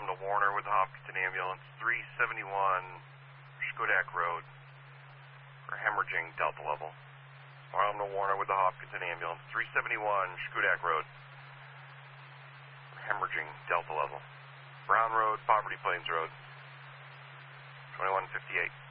Bottom to Warner with the Hopkinton Ambulance, 371 Schodak Road for hemorrhaging Delta level. Bottom to Warner with the Hopkinton Ambulance, 371 Schodak Road for hemorrhaging Delta level. Brown Road, Poverty Plains Road, 2158.